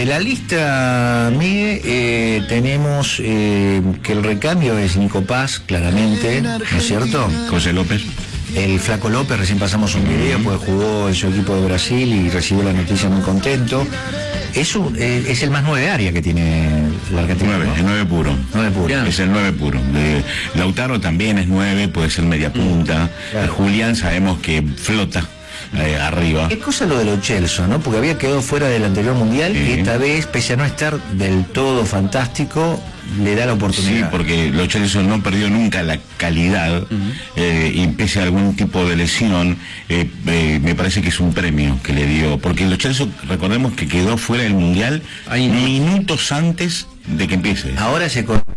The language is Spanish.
En la lista, Miguel, tenemos que el recambio es Nico Paz, claramente, ¿no es cierto? José López. El Flaco López, recién pasamos un video, pues jugó en su equipo de Brasil y recibió la noticia muy contento. Eso es el más 9 área que tiene la Argentina. 9, ¿no? el 9 puro. 9 puro. Es el 9 puro. Lautaro también es 9, puede ser media punta. Claro. Julián sabemos que flota arriba. Qué cosa lo de Lo Celso, ¿no? Porque había quedado fuera del anterior mundial y esta vez, pese a no estar del todo fantástico, le da la oportunidad. Sí, porque Lo Celso no perdió nunca la calidad, y pese a algún tipo de lesión, me parece que es un premio que le dio, porque Lo Celso, recordemos que quedó fuera del mundial minutos antes de que empiece. Ahora se